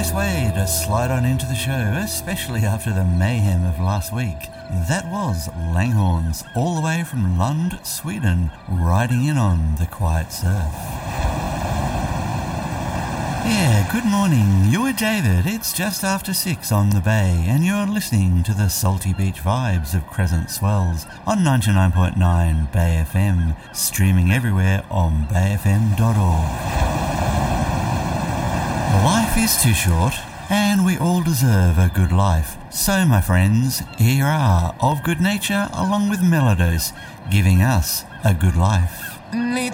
Nice way to slide on into the show, especially after the mayhem of last week. That was Langhorns, all the way from Lund, Sweden, riding in on the quiet surf. Yeah, good morning. You're David. It's just after 6 on the bay, and you're listening to the salty beach vibes of Crescent Swells on 99.9 Bay FM, streaming everywhere on bayfm.org. Life is too short, and we all deserve a good life. So, my friends, here you are, of good nature, along with Melodose, giving us a good life.